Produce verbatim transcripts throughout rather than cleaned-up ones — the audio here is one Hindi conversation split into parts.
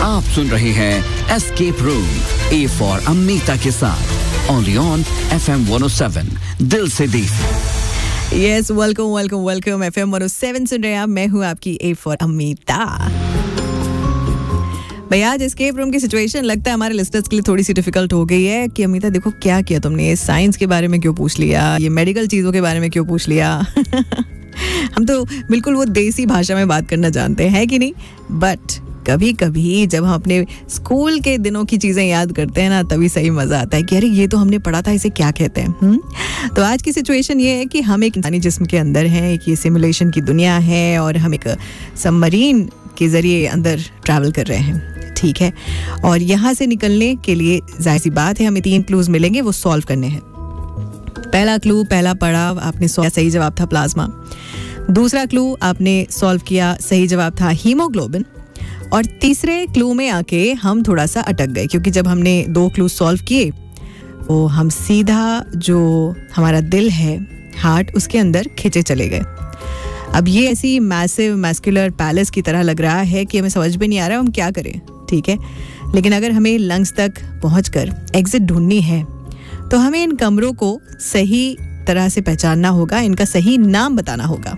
आप सुन रहे हैं escape room, A for Amita के साथ only on FM one O seven, दिल से देसी। Yes, welcome welcome welcome. FM one O seven सुन रहे हैं आप। मैं हूँ आपकी ए फॉर अमीता। भैया आज एस्केप रूम की सिचुएशन लगता है हमारे लिस्टर्स के लिए थोड़ी सी डिफिकल्ट हो गई है कि अमीता देखो क्या किया तुमने, साइंस के बारे में क्यों पूछ लिया, ये मेडिकल चीज़ों के बारे में क्यों पूछ लिया। हम तो बिल्कुल वो देसी भाषा में बात करना जानते हैं कि नहीं, बट कभी कभी जब हम अपने स्कूल के दिनों की चीज़ें याद करते हैं ना, तभी सही मज़ा आता है कि अरे ये तो हमने पढ़ा था, इसे क्या कहते हैं। हुँ? तो आज की सिचुएशन ये है कि हम एक इंसानी जिस्म के अंदर हैं, एक ये सिमुलेशन की दुनिया है और हम एक सबमरीन के ज़रिए अंदर ट्रैवल कर रहे हैं, ठीक है। और यहाँ से निकलने के लिए जाहिर सी बात है हमें तीन क्लूज मिलेंगे, वो सॉल्व करने हैं। पहला क्लू, पहला पड़ाव आपने सॉल्व, सही जवाब था प्लाज्मा। दूसरा क्लू आपने सॉल्व किया, सही जवाब था हीमोग्लोबिन। और तीसरे क्लू में आके हम थोड़ा सा अटक गए क्योंकि जब हमने दो क्लू सॉल्व किए तो हम सीधा जो हमारा दिल है, हार्ट, उसके अंदर खिंचे चले गए। अब ये ऐसी मैसिव मैस्कुलर पैलेस की तरह लग रहा है कि हमें समझ में नहीं आ रहा हम क्या करें, ठीक है। लेकिन अगर हमें लंग्स तक पहुंचकर एग्जिट ढूंढनी है तो हमें इन कमरों को सही तरह से पहचानना होगा, इनका सही नाम बताना होगा।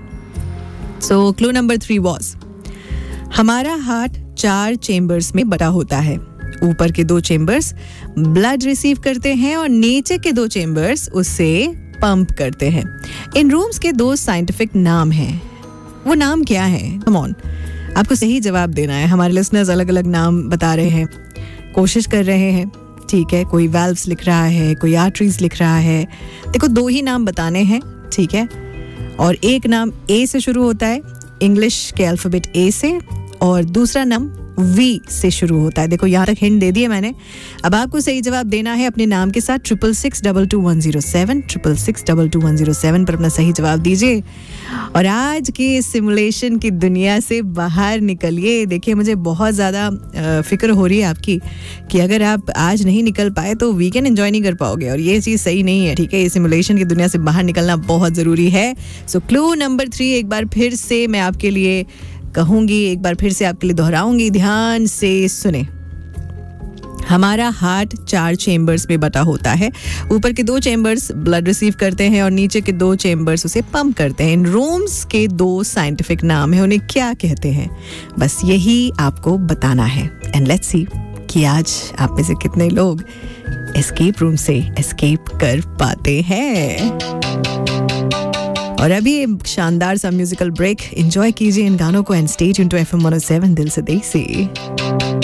सो क्लू नंबर थ्री वॉज, हमारा हार्ट चार चेम्बर्स में बटा होता है। ऊपर के दो चेम्बर्स ब्लड रिसीव करते हैं और नीचे के दो चेम्बर्स उससे पंप करते हैं। इन रूम्स के दो साइंटिफिक नाम हैं, वो नाम क्या है? कम ऑन, आपको सही जवाब देना है। हमारे लिसनर्स अलग अलग नाम बता रहे हैं, कोशिश कर रहे हैं, ठीक है। कोई वाल्व्स लिख रहा है, कोई आर्टरीज लिख रहा है। देखो दो ही नाम बताने हैं, ठीक है। और एक नाम ए से शुरू होता है, इंग्लिश के अल्फाबेट ए से, और दूसरा नाम वी से शुरू होता है। देखो यहाँ तक हिंट दे दिए मैंने। अब आपको सही जवाब देना है अपने नाम के साथ triple six double two one zero seven triple six double two one zero seven पर अपना सही जवाब दीजिए और आज के सिमुलेशन की दुनिया से बाहर निकलिए। देखिए मुझे बहुत ज़्यादा फिक्र हो रही है आपकी कि अगर आप आज नहीं निकल पाए तो वीकेंड एंजॉय नहीं कर पाओगे और ये चीज़ सही नहीं है, ठीक है। ये सिमुलेशन की दुनिया से बाहर निकलना बहुत ज़रूरी है। सो क्लू नंबर थ्री एक बार फिर से मैं आपके लिए कहूंगी, एक बार फिर से आपके लिए दोहराऊंगी, ध्यान से सुने। हमारा हार्ट चार चेम्बर्स में बटा होता है। ऊपर के दो चेम्बर्स ब्लड रिसीव करते हैं और नीचे के दो चेम्बर्स उसे पंप करते हैं। इन रूम्स के दो साइंटिफिक नाम हैं, उन्हें क्या कहते हैं? बस यही आपको बताना है। एंड लेट्स सी कि आज आप में से कितने लोग एस्केप रूम से एस्केप कर पाते हैं। और अभी शानदार सा म्यूजिकल ब्रेक एंजॉय कीजिए इन गानों को and stay tuned to FM one O seven, दिल से देसी।